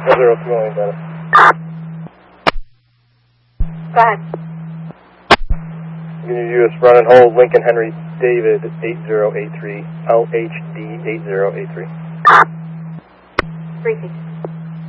0 Smiling, Dennis. Go ahead. US run and hold Lincoln Henry David 8083, LHD 8083. 3-6.